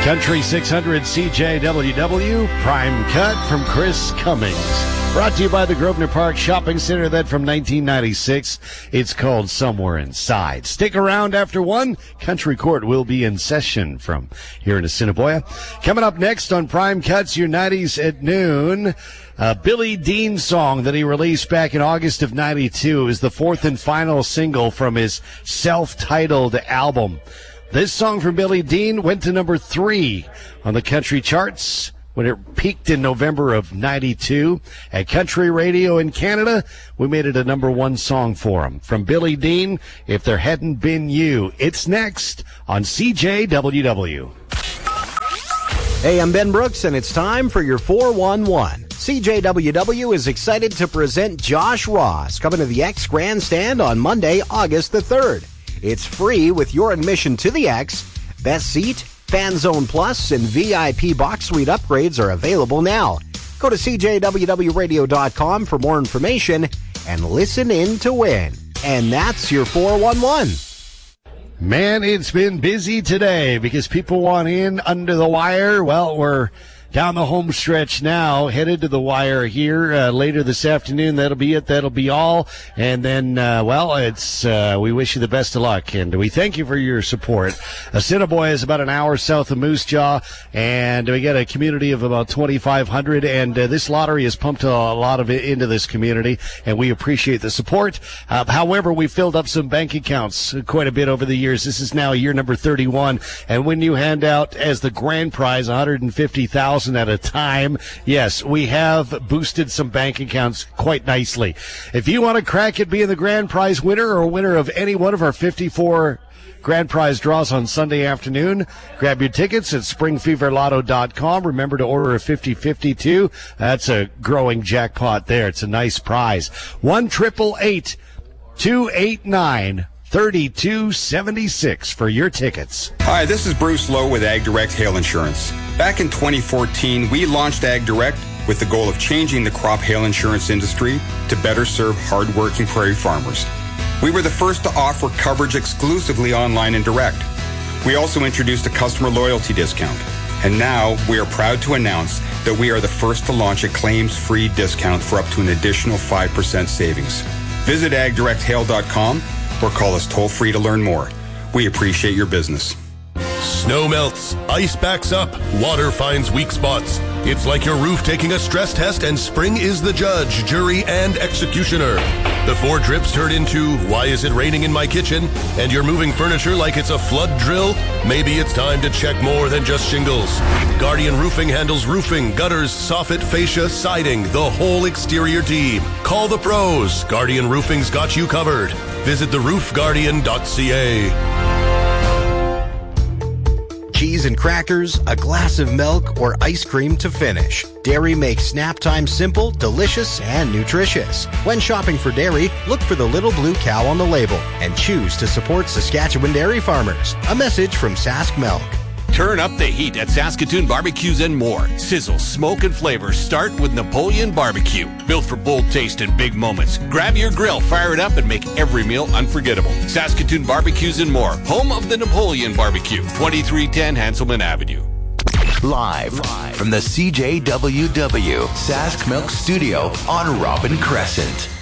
Country 600 CJWW, Prime Cut from Chris Cummings. Brought to you by the Grosvenor Park Shopping Center, that from 1996. It's called Somewhere Inside. Stick around after 1. Country Court will be in session from here in Assiniboia. Coming up next on Prime Cuts, your 90s at noon. A Billy Dean song that he released back in August of 92. It was the fourth and final single from his self-titled album. This song from Billy Dean went to number 3 on the country charts when it peaked in November of 92. At country radio in Canada, we made it a number 1 song for him. From Billy Dean, If There Hadn't Been You. It's next on CJWW. Hey, I'm Ben Brooks, and it's time for your 411. CJWW is excited to present Josh Ross coming to the X Grandstand on Monday, August the 3rd. It's free with your admission to the X. Best seat, Fan Zone Plus, and VIP box suite upgrades are available now. Go to CJWWradio.com for more information and listen in to win. And that's your 411. Man, it's been busy today because people want in under the wire. Well, we're down the home stretch now, headed to the wire here later this afternoon. That'll be it. That'll be all. And then, we wish you the best of luck, and we thank you for your support. Assiniboia is about an hour south of Moose Jaw, and we got a community of about 2,500, and this lottery has pumped a lot of it into this community, and we appreciate the support. However, we filled up some bank accounts quite a bit over the years. This is now year number 31, and when you hand out as the grand prize $150,000 at a time, yes, we have boosted some bank accounts quite nicely. If you want to crack at being the grand prize winner or winner of any one of our 54 grand prize draws on Sunday afternoon, grab your tickets at springfeverlotto.com. Remember to order a 50-50 too. That's a growing jackpot there. It's a nice prize. 1-888-289-3276 for your tickets. Hi, this is Bruce Lowe with Ag Direct Hail Insurance. Back in 2014, we launched Ag Direct with the goal of changing the crop hail insurance industry to better serve hard-working prairie farmers. We were the first to offer coverage exclusively online and direct. We also introduced a customer loyalty discount. And now we are proud to announce that we are the first to launch a claims-free discount for up to an additional 5% savings. Visit agdirecthail.com or call us toll-free to learn more. We appreciate your business. Snow melts, ice backs up, water finds weak spots. It's like your roof taking a stress test, and spring is the judge, jury, and executioner. The 4 drips turn into, why is it raining in my kitchen? And you're moving furniture like it's a flood drill? Maybe it's time to check more than just shingles. Guardian Roofing handles roofing, gutters, soffit, fascia, siding, the whole exterior team. Call the pros. Guardian Roofing's got you covered. Visit theroofguardian.ca. Cheese and crackers, a glass of milk, or ice cream to finish. Dairy makes snap time simple, delicious, and nutritious. When shopping for dairy, look for the little blue cow on the label and choose to support Saskatchewan dairy farmers. A message from Sask Milk. Turn up the heat at Saskatoon Barbecues and more. Sizzle, smoke, and flavor start with Napoleon Barbecue. Built for bold taste and big moments. Grab your grill, fire it up, and make every meal unforgettable. Saskatoon Barbecues and more. Home of the Napoleon Barbecue. 2310 Hanselman Avenue. Live from the CJWW Sask Milk Studio on Robin Crescent.